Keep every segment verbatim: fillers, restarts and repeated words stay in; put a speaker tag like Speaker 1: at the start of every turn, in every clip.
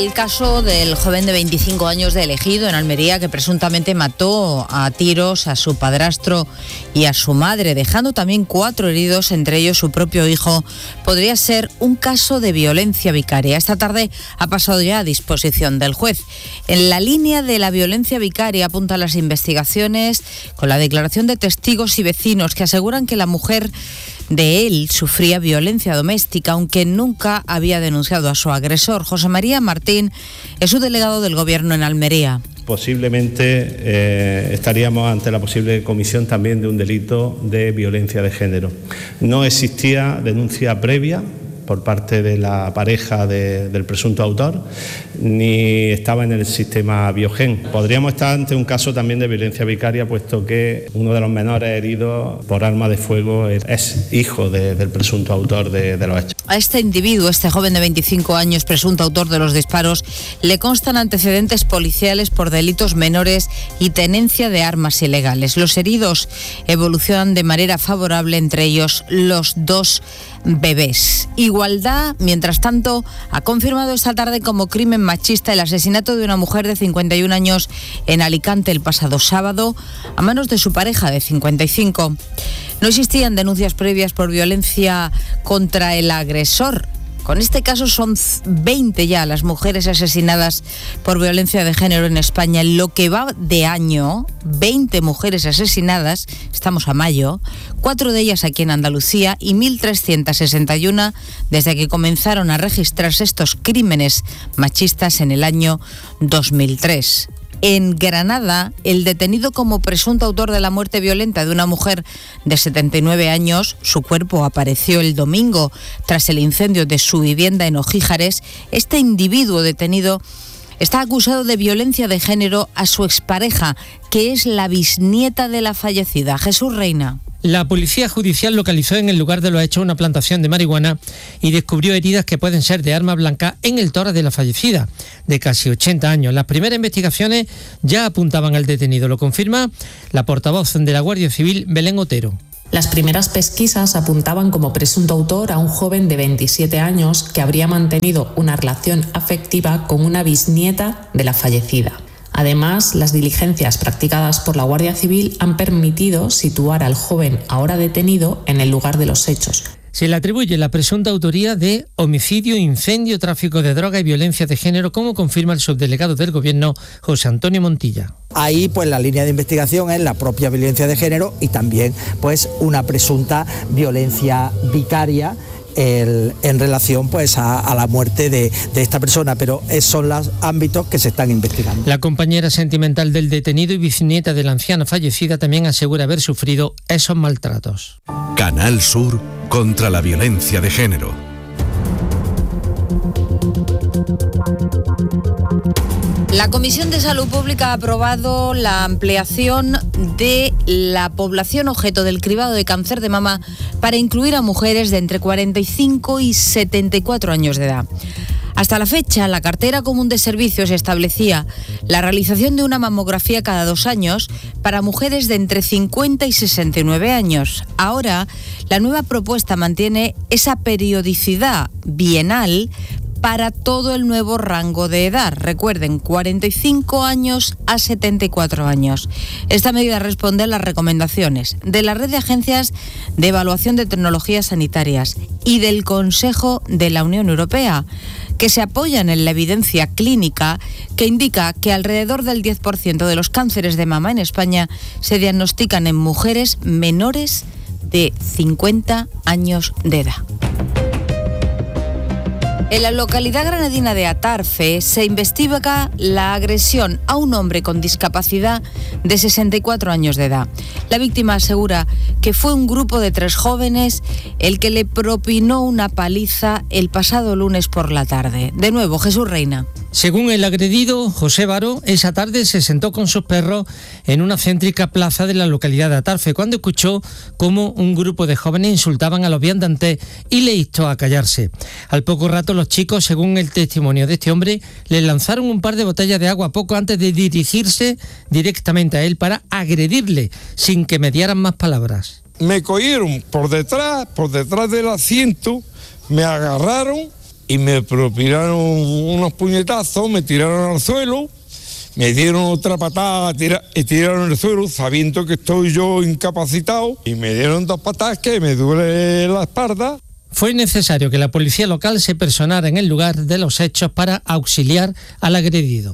Speaker 1: El caso del joven de veinticinco años de Ejido, en Almería, que presuntamente mató a tiros a su padrastro y a su madre, dejando también cuatro heridos, entre ellos su propio hijo, podría ser un caso de violencia vicaria. Esta tarde ha pasado ya a disposición del juez. En la línea de la violencia vicaria apuntan las investigaciones, con la declaración de testigos y vecinos que aseguran que la mujer de él sufría violencia doméstica, aunque nunca había denunciado a su agresor. José María Martín es su delegado del Gobierno en Almería.
Speaker 2: Posiblemente eh, estaríamos ante la posible comisión también de un delito de violencia de género. No existía denuncia previa por parte de la pareja de, del presunto autor, ni estaba en el sistema Biogen. Podríamos estar ante un caso también de violencia vicaria, puesto que uno de los menores heridos por arma de fuego es hijo de, del presunto autor de, de los hechos.
Speaker 1: A este individuo, este joven de veinticinco años, presunto autor de los disparos, le constan antecedentes policiales por delitos menores y tenencia de armas ilegales. Los heridos evolucionan de manera favorable, entre ellos los dos bebés. Igualdad, mientras tanto, ha confirmado esta tarde como crimen machista el asesinato de una mujer de cincuenta y un años en Alicante el pasado sábado a manos de su pareja de cincuenta y cinco. No existían denuncias previas por violencia contra el agresor. Con este caso son veinte ya las mujeres asesinadas por violencia de género en España. En lo que va de año, veinte mujeres asesinadas, estamos a mayo, cuatro de ellas aquí en Andalucía y mil trescientas sesenta y uno desde que comenzaron a registrarse estos crímenes machistas en el año dos mil tres. En Granada, el detenido como presunto autor de la muerte violenta de una mujer de setenta y nueve años, su cuerpo apareció el domingo tras el incendio de su vivienda en Ojíjares. Este individuo detenido está acusado de violencia de género a su expareja, que es la bisnieta de la fallecida. Jesús Reina.
Speaker 3: La policía judicial localizó en el lugar de los hechos una plantación de marihuana y descubrió heridas que pueden ser de arma blanca en el tórax de la fallecida, de casi ochenta años. Las primeras investigaciones ya apuntaban al detenido, lo confirma la portavoz de la Guardia Civil, Belén Otero.
Speaker 4: Las primeras pesquisas apuntaban como presunto autor a un joven de veintisiete años que habría mantenido una relación afectiva con una bisnieta de la fallecida. Además, las diligencias practicadas por la Guardia Civil han permitido situar al joven ahora detenido en el lugar de los hechos.
Speaker 3: Se le atribuye la presunta autoría de homicidio, incendio, tráfico de droga y violencia de género, como confirma el subdelegado del Gobierno, José Antonio Montilla.
Speaker 5: Ahí, pues, la línea de investigación es la propia violencia de género y también, pues, una presunta violencia vicaria El, en relación pues a, a la muerte de, de esta persona, pero esos son los ámbitos que se están investigando.
Speaker 3: La compañera sentimental del detenido y bisnieta de la anciana fallecida también asegura haber sufrido esos maltratos.
Speaker 6: Canal Sur contra la violencia de género.
Speaker 1: La Comisión de Salud Pública ha aprobado la ampliación de la población objeto del cribado de cáncer de mama para incluir a mujeres de entre cuarenta y cinco y setenta y cuatro años de edad. Hasta la fecha, la cartera común de servicios establecía la realización de una mamografía cada dos años para mujeres de entre cincuenta y sesenta y nueve años. Ahora, la nueva propuesta mantiene esa periodicidad bienal para todo el nuevo rango de edad. Recuerden, cuarenta y cinco años a setenta y cuatro años. Esta medida responde a las recomendaciones de la Red de Agencias de Evaluación de Tecnologías Sanitarias y del Consejo de la Unión Europea, que se apoyan en la evidencia clínica que indica que alrededor del diez por ciento de los cánceres de mama en España se diagnostican en mujeres menores de cincuenta años de edad. En la localidad granadina de Atarfe se investiga la agresión a un hombre con discapacidad de sesenta y cuatro años de edad. La víctima asegura que fue un grupo de tres jóvenes el que le propinó una paliza el pasado lunes por la tarde. De nuevo, Jesús Reina.
Speaker 3: Según el agredido, José Varo, esa tarde se sentó con sus perros en una céntrica plaza de la localidad de Atarfe cuando escuchó cómo un grupo de jóvenes insultaban a los viandantes y le instó a callarse. Al poco rato los chicos, según el testimonio de este hombre, le lanzaron un par de botellas de agua poco antes de dirigirse directamente a él para agredirle, sin que mediaran más palabras.
Speaker 7: Me cogieron por detrás, por detrás del asiento, me agarraron y me propinaron unos puñetazos, me tiraron al suelo, me dieron otra patada tira, y tiraron al suelo sabiendo que estoy yo incapacitado y me dieron dos patadas que me duele la espalda.
Speaker 3: Fue necesario que la policía local se personara en el lugar de los hechos para auxiliar al agredido.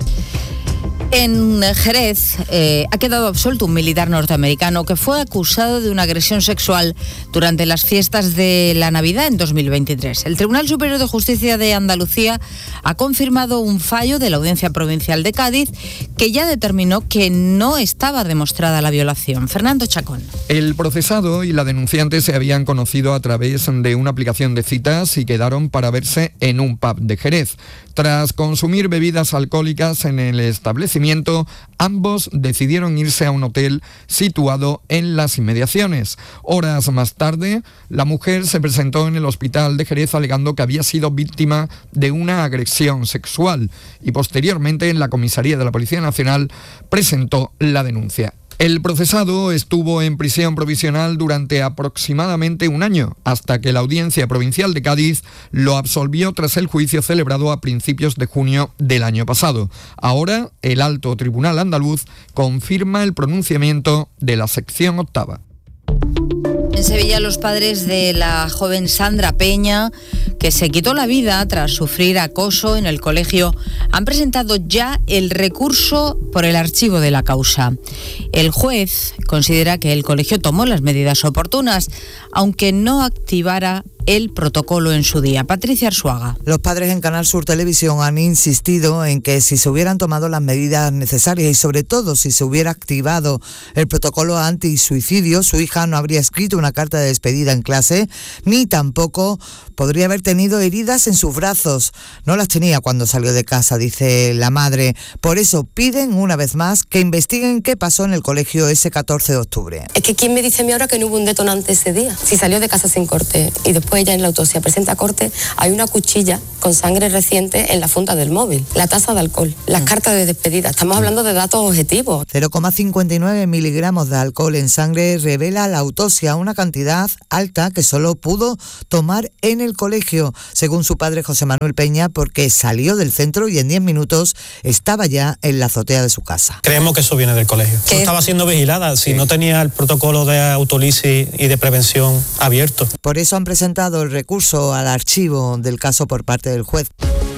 Speaker 1: En Jerez eh, ha quedado absuelto un militar norteamericano que fue acusado de una agresión sexual durante las fiestas de la Navidad en dos mil veintitrés. El Tribunal Superior de Justicia de Andalucía ha confirmado un fallo de la Audiencia Provincial de Cádiz que ya determinó que no estaba demostrada la violación. Fernando Chacón.
Speaker 8: El procesado y la denunciante se habían conocido a través de una aplicación de citas y quedaron para verse en un pub de Jerez. Tras consumir bebidas alcohólicas en el establecimiento, ambos decidieron irse a un hotel situado en las inmediaciones. Horas más tarde, la mujer se presentó en el hospital de Jerez alegando que había sido víctima de una agresión sexual y posteriormente en la comisaría de la Policía Nacional presentó la denuncia. El procesado estuvo en prisión provisional durante aproximadamente un año, hasta que la Audiencia Provincial de Cádiz lo absolvió tras el juicio celebrado a principios de junio del año pasado. Ahora, el Alto Tribunal andaluz confirma el pronunciamiento de la sección octava.
Speaker 1: En Sevilla, los padres de la joven Sandra Peña, que se quitó la vida tras sufrir acoso en el colegio, han presentado ya el recurso por el archivo de la causa. El juez considera que el colegio tomó las medidas oportunas, aunque no activara el protocolo en su día. Patricia Arzuaga.
Speaker 9: Los padres en Canal Sur Televisión han insistido en que si se hubieran tomado las medidas necesarias y sobre todo si se hubiera activado el protocolo antisuicidio, su hija no habría escrito una carta de despedida en clase, ni tampoco podría haber tenido heridas en sus brazos. No las tenía cuando salió de casa, dice la madre. Por eso piden una vez más que investiguen qué pasó en el colegio ese catorce de octubre.
Speaker 10: Es que ¿quién me dice a mí ahora que no hubo un detonante ese día? Si salió de casa sin corte y después ella en la autopsia presenta corte, hay una cuchilla con sangre reciente en la funda del móvil, la tasa de alcohol, las cartas de despedida. Estamos hablando de datos objetivos.
Speaker 9: cero coma cincuenta y nueve miligramos de alcohol en sangre revela la autopsia, una cantidad alta que solo pudo tomar en el colegio, según su padre José Manuel Peña, porque salió del centro y en diez minutos estaba ya en la azotea de su casa.
Speaker 11: Creemos que eso viene del colegio. No estaba siendo vigilada, si no tenía el protocolo de autolisis y de prevención abierto.
Speaker 9: Por eso han presentado el recurso al archivo del caso por parte del juez.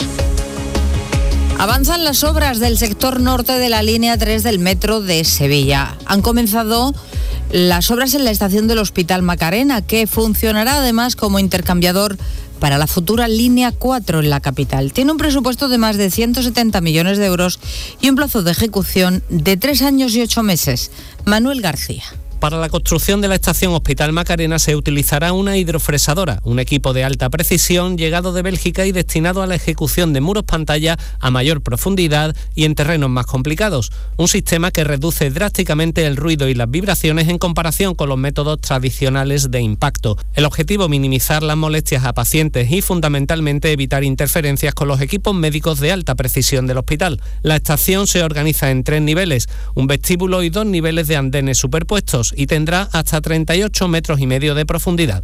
Speaker 1: Avanzan las obras del sector norte de la línea tres del metro de Sevilla. Han comenzado las obras en la estación del Hospital Macarena, que funcionará además como intercambiador para la futura línea cuatro en la capital. Tiene un presupuesto de más de ciento setenta millones de euros y un plazo de ejecución de tres años y ocho meses. Manuel García.
Speaker 12: Para la construcción de la estación Hospital Macarena se utilizará una hidrofresadora, un equipo de alta precisión llegado de Bélgica y destinado a la ejecución de muros pantalla a mayor profundidad y en terrenos más complicados. Un sistema que reduce drásticamente el ruido y las vibraciones en comparación con los métodos tradicionales de impacto. El objetivo, minimizar las molestias a pacientes y fundamentalmente evitar interferencias con los equipos médicos de alta precisión del hospital. La estación se organiza en tres niveles, un vestíbulo y dos niveles de andenes superpuestos, y tendrá hasta treinta y ocho metros y medio de profundidad.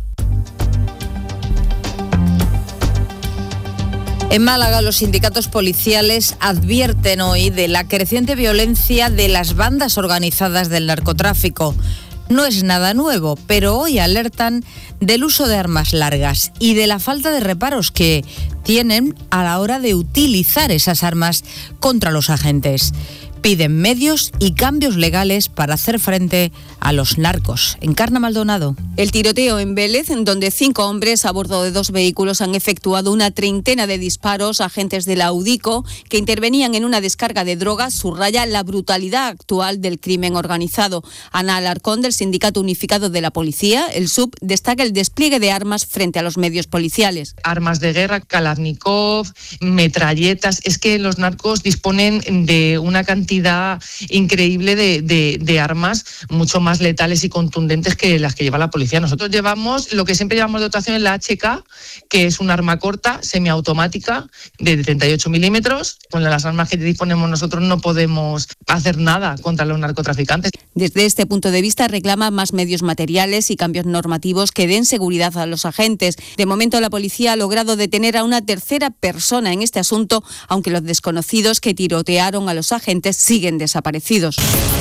Speaker 1: En Málaga, los sindicatos policiales advierten hoy de la creciente violencia de las bandas organizadas del narcotráfico. No es nada nuevo, pero hoy alertan del uso de armas largas y de la falta de reparos que tienen a la hora de utilizar esas armas contra los agentes. Piden medios y cambios legales para hacer frente a los narcos. Encarna Maldonado.
Speaker 13: El tiroteo en Vélez, en donde cinco hombres a bordo de dos vehículos han efectuado una treintena de disparos a agentes de la UDICO que intervenían en una descarga de drogas, subraya la brutalidad actual del crimen organizado. Ana Alarcón, del Sindicato Unificado de la Policía, el S U P, destaca el despliegue de armas frente a los medios policiales.
Speaker 14: Armas de guerra, Kalashnikov, metralletas. Es que los narcos disponen de una cantidad diversidad increíble de, de, de armas mucho más letales y contundentes que las que lleva la policía. Nosotros llevamos lo que siempre llevamos de dotación en la H K, que es un arma corta, semiautomática, de treinta y ocho milímetros. Con las armas que disponemos nosotros no podemos hacer nada contra los narcotraficantes.
Speaker 13: Desde este punto de vista reclama más medios materiales y cambios normativos que den seguridad a los agentes. De momento la policía ha logrado detener a una tercera persona en este asunto, aunque los desconocidos que tirotearon a los agentes siguen desaparecidos.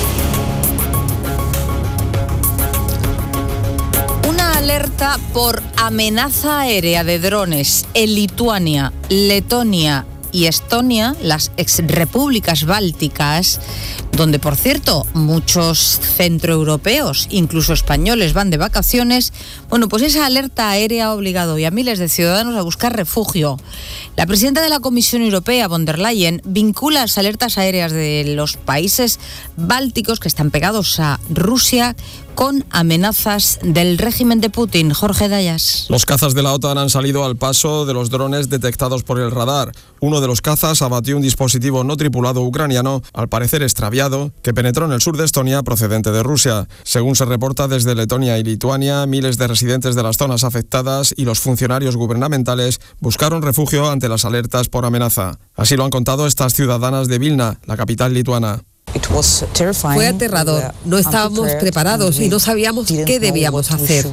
Speaker 13: Una alerta por amenaza aérea de drones en Lituania, Letonia y Estonia, las exrepúblicas bálticas, donde, por cierto, muchos centroeuropeos, incluso españoles, van de vacaciones. Bueno, pues esa alerta aérea ha obligado hoy a miles de ciudadanos a buscar refugio. La presidenta de la Comisión Europea, von der Leyen, vincula las alertas aéreas de los países bálticos que están pegados a Rusia con amenazas del régimen de Putin. Jorge Dayas.
Speaker 15: Los cazas de la OTAN han salido al paso de los drones detectados por el radar. Uno de los cazas abatió un dispositivo no tripulado ucraniano, al parecer extraviado, que penetró en el sur de Estonia procedente de Rusia. Según se reporta desde Letonia y Lituania, miles de residentes de las zonas afectadas y los funcionarios gubernamentales buscaron refugio ante las alertas por amenaza. Así lo han contado estas ciudadanas de Vilna, la capital lituana.
Speaker 16: Fue aterrador, no estábamos preparados y no sabíamos qué debíamos hacer.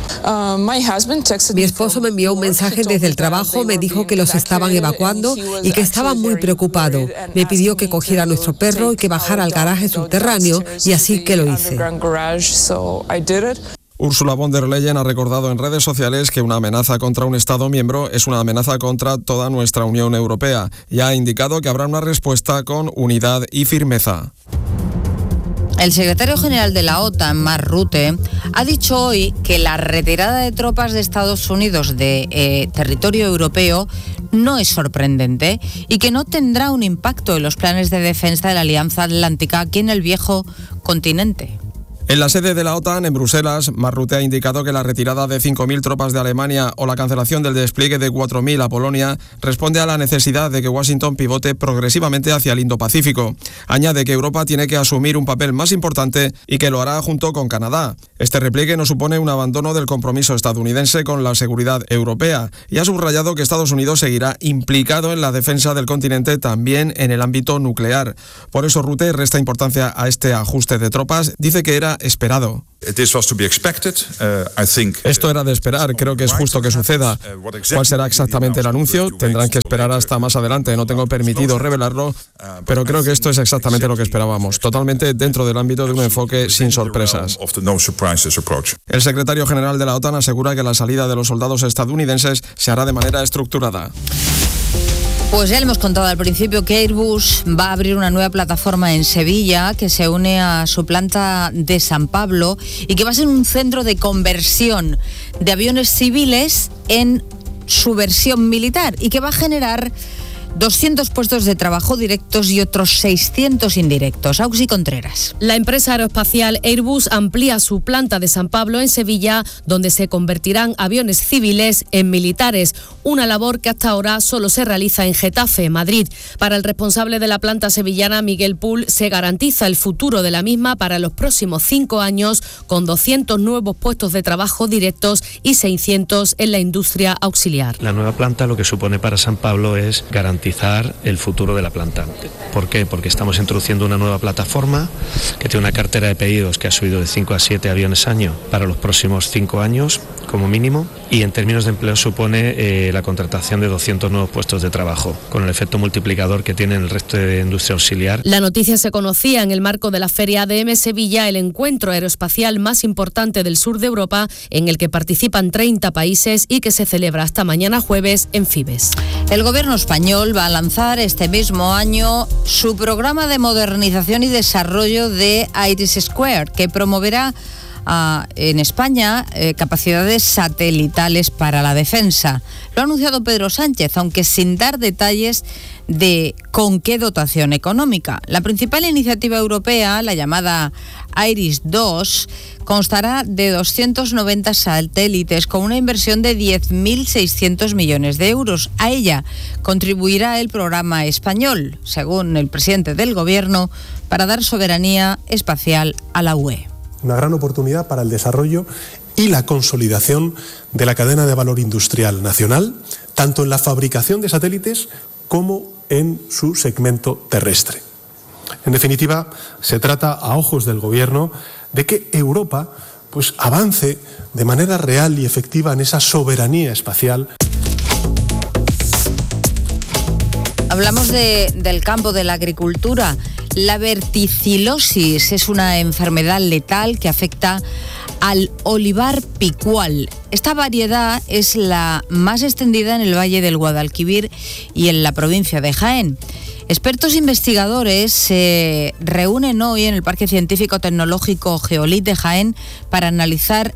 Speaker 16: Mi esposo me envió un mensaje desde el trabajo, me dijo que los estaban evacuando y que estaba muy preocupado. Me pidió que cogiera a nuestro perro y que bajara al garaje subterráneo y así que lo hice.
Speaker 15: Ursula von der Leyen ha recordado en redes sociales que una amenaza contra un Estado miembro es una amenaza contra toda nuestra Unión Europea y ha indicado que habrá una respuesta con unidad y firmeza.
Speaker 1: El secretario general de la OTAN, Mark Rutte, ha dicho hoy que la retirada de tropas de Estados Unidos de eh, territorio europeo no es sorprendente y que no tendrá un impacto en los planes de defensa de la Alianza Atlántica aquí en el viejo continente.
Speaker 15: En la sede de la OTAN, en Bruselas, Mark Rutte ha indicado que la retirada de cinco mil tropas de Alemania o la cancelación del despliegue de cuatro mil a Polonia responde a la necesidad de que Washington pivote progresivamente hacia el Indo-Pacífico. Añade que Europa tiene que asumir un papel más importante y que lo hará junto con Canadá. Este repliegue no supone un abandono del compromiso estadounidense con la seguridad europea y ha subrayado que Estados Unidos seguirá implicado en la defensa del continente también en el ámbito nuclear. Por eso Rutte resta importancia a este ajuste de tropas. Dice que era esperado. Esto era de esperar, creo que es justo que suceda. ¿Cuál será exactamente el anuncio? Tendrán que esperar hasta más adelante, no tengo permitido revelarlo, pero creo que esto es exactamente lo que esperábamos, totalmente dentro del ámbito de un enfoque sin sorpresas. El secretario general de la OTAN asegura que la salida de los soldados estadounidenses se hará de manera estructurada.
Speaker 1: Pues ya le hemos contado al principio que Airbus va a abrir una nueva plataforma en Sevilla que se une a su planta de San Pablo y que va a ser un centro de conversión de aviones civiles en su versión militar y que va a generar doscientos puestos de trabajo directos y otros seiscientos indirectos. Auxi Contreras.
Speaker 17: La empresa aeroespacial Airbus amplía su planta de San Pablo en Sevilla, donde se convertirán aviones civiles en militares, una labor que hasta ahora solo se realiza en Getafe, Madrid. Para el responsable de la planta sevillana, Miguel Pull, se garantiza el futuro de la misma para los próximos cinco años, con doscientos nuevos puestos de trabajo directos y seiscientos en la industria auxiliar.
Speaker 18: La nueva planta lo que supone para San Pablo es garantizar el futuro de la planta. ¿Por qué? Porque estamos introduciendo una nueva plataforma que tiene una cartera de pedidos que ha subido de cinco a siete aviones año para los próximos cinco años como mínimo, y en términos de empleo supone eh, la contratación de doscientos nuevos puestos de trabajo, con el efecto multiplicador que tiene en el resto de industria auxiliar.
Speaker 17: La noticia se conocía en el marco de la Feria A D M Sevilla, el encuentro aeroespacial más importante del sur de Europa, en el que participan treinta países y que se celebra hasta mañana jueves en Fibes.
Speaker 1: El gobierno español va a lanzar este mismo año su programa de modernización y desarrollo de Iris Square, que promoverá Uh, en España eh, capacidades satelitales para la defensa. Lo ha anunciado Pedro Sánchez, aunque sin dar detalles de con qué dotación económica. La principal iniciativa europea, la llamada IRIS dos, constará de doscientos noventa satélites con una inversión de diez mil seiscientos millones de euros. A ella contribuirá el programa español, según el presidente del Gobierno, para dar soberanía espacial a la U E.
Speaker 19: Una gran oportunidad para el desarrollo y la consolidación de la cadena de valor industrial nacional, tanto en la fabricación de satélites como en su segmento terrestre. En definitiva, se trata, a ojos del Gobierno, de que Europa pues, avance de manera real y efectiva en esa soberanía espacial.
Speaker 1: Hablamos de, del campo de la agricultura. La verticilosis es una enfermedad letal que afecta al olivar picual. Esta variedad es la más extendida en el Valle del Guadalquivir y en la provincia de Jaén. Expertos investigadores se reúnen hoy en el Parque Científico Tecnológico Geolit de Jaén para analizar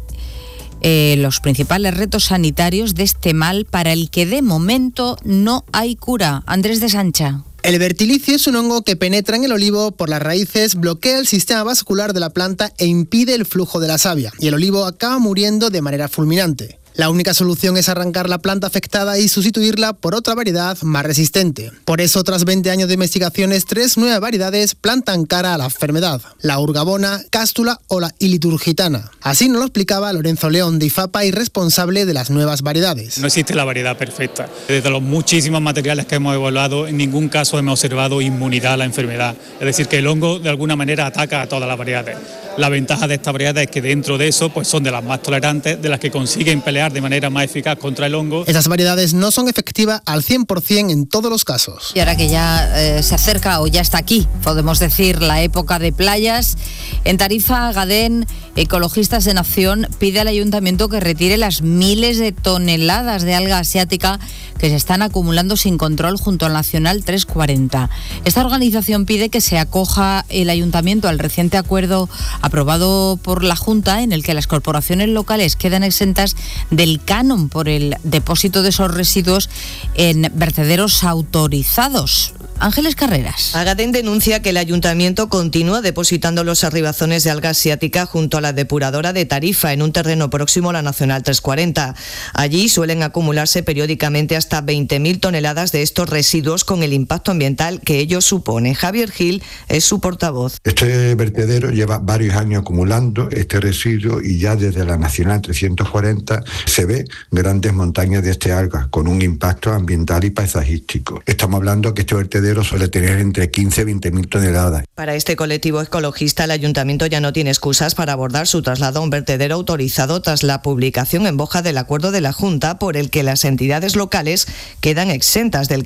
Speaker 1: eh, los principales retos sanitarios de este mal para el que de momento no hay cura. Andrés de Sancha.
Speaker 20: El vertilicio es un hongo que penetra en el olivo por las raíces, bloquea el sistema vascular de la planta e impide el flujo de la savia, y el olivo acaba muriendo de manera fulminante. La única solución es arrancar la planta afectada y sustituirla por otra variedad más resistente. Por eso, tras veinte años de investigaciones, tres nuevas variedades plantan cara a la enfermedad: la urgabona, cástula o la iliturgitana. Así nos lo explicaba Lorenzo León de IFAPA y responsable de las nuevas variedades.
Speaker 21: No existe la variedad perfecta. Desde los muchísimos materiales que hemos evaluado, en ningún caso hemos observado inmunidad a la enfermedad. Es decir, que el hongo de alguna manera ataca a todas las variedades. La ventaja de esta variedad es que dentro de eso pues son de las más tolerantes, de las que consiguen pelear de manera más eficaz contra el hongo.
Speaker 20: Esas variedades no son efectivas al cien por ciento en todos los casos.
Speaker 1: Y ahora que ya eh, se acerca o ya está aquí, podemos decir, la época de playas, en Tarifa, Gadén, Ecologistas de Nación pide al Ayuntamiento que retire las miles de toneladas de alga asiática que se están acumulando sin control junto al Nacional trescientos cuarenta. Esta organización pide que se acoja el Ayuntamiento al reciente acuerdo aprobado por la Junta en el que las corporaciones locales quedan exentas del canon por el depósito de esos residuos en vertederos autorizados. Ángeles Carreras.
Speaker 22: Agadén denuncia que el Ayuntamiento continúa depositando los arribazones de alga asiática junto a la depuradora de Tarifa en un terreno próximo a la Nacional trescientos cuarenta. Allí suelen acumularse periódicamente hasta veinte mil toneladas de estos residuos con el impacto ambiental que ello supone. Javier Gil es su portavoz.
Speaker 23: Este vertedero lleva varios años acumulando este residuo y ya desde la Nacional trescientos cuarenta se ve grandes montañas de este alga con un impacto ambiental y paisajístico. Estamos hablando que este vertedero suele tener entre quince y veinte mil toneladas.
Speaker 22: Para este colectivo ecologista, el Ayuntamiento ya no tiene excusas para abordar su traslado a un vertedero autorizado tras la publicación en Boja del acuerdo de la Junta por el que las entidades locales quedan exentas del